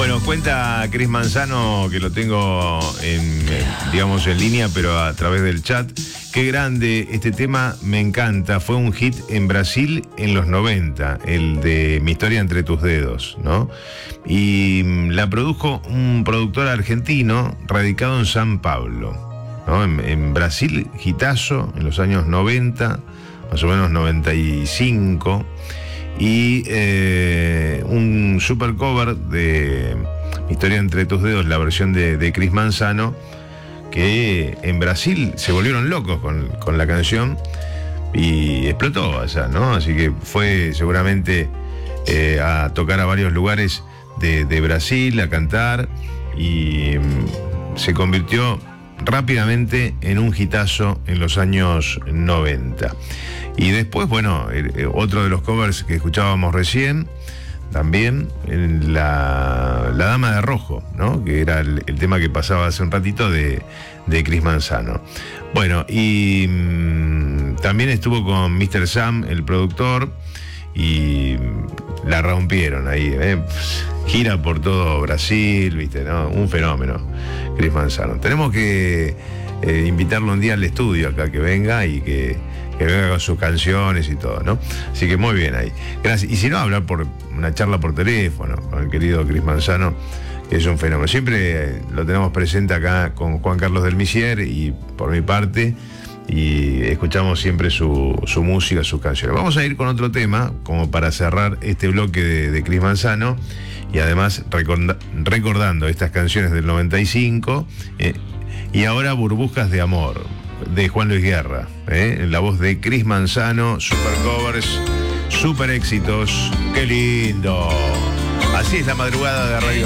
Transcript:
Bueno, cuenta Cris Manzano, que lo tengo digamos en línea, pero a través del chat. Qué grande, este tema me encanta. Fue un hit en Brasil en los 90, el de Mi historia entre tus dedos, ¿no? Y la produjo un productor argentino radicado en San Pablo, ¿no? En Brasil, hitazo en los años 90, más o menos 95. Y un super cover de Mi historia entre tus dedos, la versión de Cris Manzano, que en Brasil se volvieron locos con la canción y explotó allá, ¿no? Así que fue seguramente a tocar a varios lugares de Brasil, a cantar, y se convirtió rápidamente en un hitazo en los años 90. Y después, bueno, otro de los covers que escuchábamos recién, también la Dama de Rojo, ¿no? Que era el tema que pasaba hace un ratito de Cris Manzano. Bueno, y también estuvo con Mr. Sam, el productor, y la rompieron ahí, gira por todo Brasil, ¿viste? ¿No? Un fenómeno, Cris Manzano. Tenemos que invitarlo un día al estudio acá, que venga y que venga con sus canciones y todo, ¿no? Así que muy bien ahí. Gracias. Y si no, hablar por una charla por teléfono con el querido Cris Manzano, que es un fenómeno. Siempre lo tenemos presente acá con Juan Carlos del Misier y por mi parte, y escuchamos siempre su música, sus canciones. Vamos a ir con otro tema, como para cerrar este bloque de Cris Manzano, y además recordando estas canciones del 95, y ahora Burbujas de Amor, de Juan Luis Guerra, en la voz de Cris Manzano, super covers, super éxitos. ¡Qué lindo! Así es la madrugada de Radio